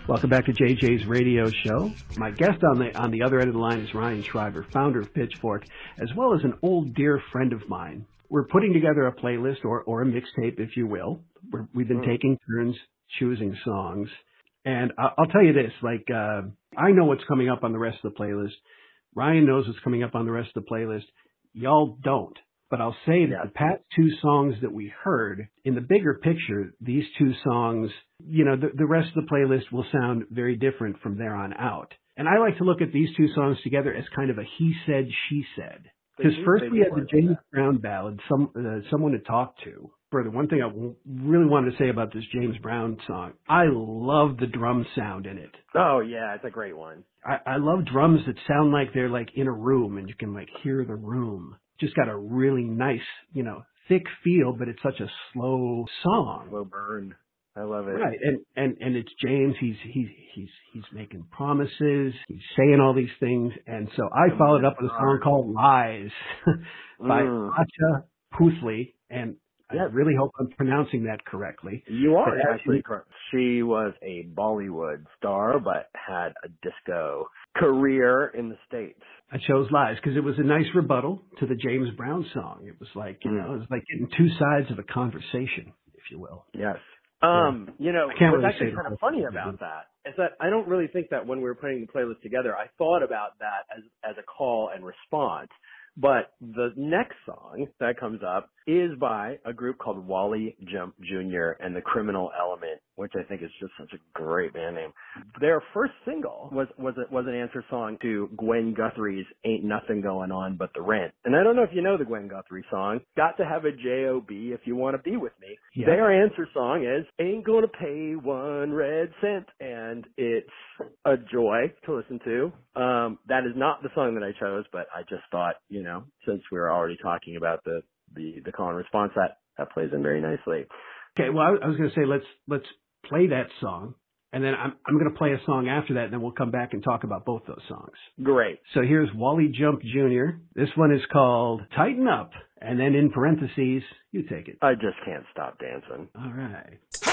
Welcome back to JJ's radio show. My guest on the other end of the line is Ryan Schreiber, founder of Pitchfork, as well as an old dear friend of mine. We're putting together a playlist or a mixtape, if you will. We've been taking turns choosing songs. And I'll tell you this, I know what's coming up on the rest of the playlist. Ryan knows what's coming up on the rest of the playlist. Y'all don't. But I'll say that the past two songs that we heard, in the bigger picture, these two songs, the rest of the playlist will sound very different from there on out. And I like to look at these two songs together as kind of a he said, she said. Because first we had the James Brown ballad, Someone to Talk To. Further, one thing I really wanted to say about this James Brown song, I love the drum sound in it. Oh, yeah, it's a great one. I love drums that sound like they're in a room and you can hear the room. Just got a really nice, thick feel, but it's such a slow song. Slow burn. I love it. Right, and it's James. He's making promises. He's saying all these things, and so I followed up with a song called "Lies" by Acha Puthli, and I really hope I'm pronouncing that correctly. You are actually correct. She was a Bollywood star, but had a disco career in the States. I chose "Lies" because it was a nice rebuttal to the James Brown song. It was it was like getting two sides of a conversation, if you will. Yes. What's actually kind of funny about that is that I don't really think that when we were putting the playlist together, I thought about that as a call and response. But the next song that comes up is by a group called Wally Jump Jr. and the Criminal Element, which I think is just such a great band name. Their first single was an answer song to Gwen Guthrie's Ain't Nothing Going On But the Rent. And I don't know if you know the Gwen Guthrie song, Got to Have a J-O-B If You Want to Be With Me. Yeah. Their answer song is Ain't Gonna Pay One Red Cent. And it's a joy to listen to. That is not the song that I chose, but I just thought, since we were already talking about the call and response, that plays in very nicely. Okay, well, I was going to say let's play that song, and then I'm going to play a song after that, and then we'll come back and talk about both those songs. Great. So here's Wally Jump Jr. This one is called Tighten Up, and then in parentheses, you take it. I just can't stop dancing. All right.